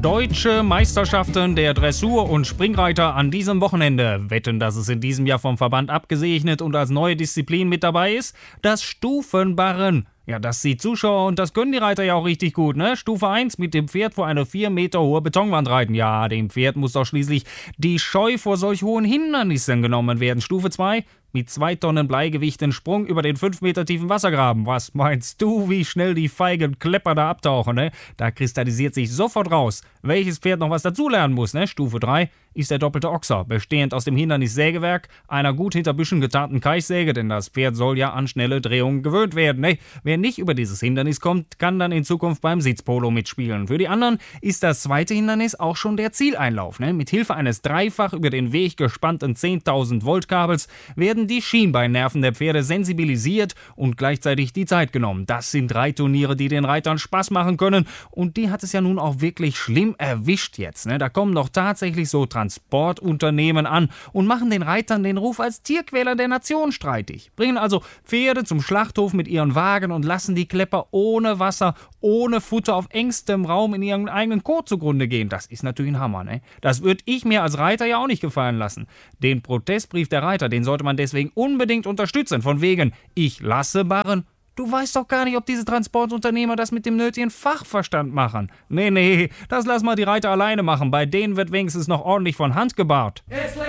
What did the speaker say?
Deutsche Meisterschaften der Dressur- und Springreiter an diesem Wochenende. Wetten, dass es in diesem Jahr vom Verband abgesegnet und als neue Disziplin mit dabei ist? Das Stufenbarren. Ja, das sieht Zuschauer und das können die Reiter ja auch richtig gut, ne? Stufe 1, mit dem Pferd vor eine 4 Meter hohe Betonwand reiten. Ja, dem Pferd muss doch schließlich die Scheu vor solch hohen Hindernissen genommen werden. Stufe 2, mit 2 Tonnen Bleigewicht den Sprung über den 5 Meter tiefen Wassergraben. Was meinst du, wie schnell die feigen Klepper da abtauchen, ne? Da kristallisiert sich sofort raus, welches Pferd noch was dazulernen muss, ne? Stufe 3 ist der doppelte Ochser, bestehend aus dem Hindernissägewerk, einer gut hinter Büschen getarnten Keichsäge, denn das Pferd soll ja an schnelle Drehungen gewöhnt werden, ne? Wer nicht über dieses Hindernis kommt, kann dann in Zukunft beim Sitzpolo mitspielen. Für die anderen ist das zweite Hindernis auch schon der Zieleinlauf, ne? Mit Hilfe eines dreifach über den Weg gespannten 10.000 Volt Kabels werden die Schienbeinnerven der Pferde sensibilisiert und gleichzeitig die Zeit genommen. Das sind Reitturniere, die den Reitern Spaß machen können, und die hat es ja nun auch wirklich schlimm erwischt jetzt, ne? Da kommen doch tatsächlich so Transportunternehmen an und machen den Reitern den Ruf als Tierquäler der Nation streitig. Bringen also Pferde zum Schlachthof mit ihren Wagen und lassen die Klepper ohne Wasser, ohne Futter auf engstem Raum in ihren eigenen Kot zugrunde gehen. Das ist natürlich ein Hammer, ne? Das würde ich mir als Reiter ja auch nicht gefallen lassen. Den Protestbrief der Reiter, den sollte man deswegen unbedingt unterstützen. Von wegen, ich lasse barren. Du weißt doch gar nicht, ob diese Transportunternehmer das mit dem nötigen Fachverstand machen. Nee, das lass mal die Reiter alleine machen. Bei denen wird wenigstens noch ordentlich von Hand gebarrt.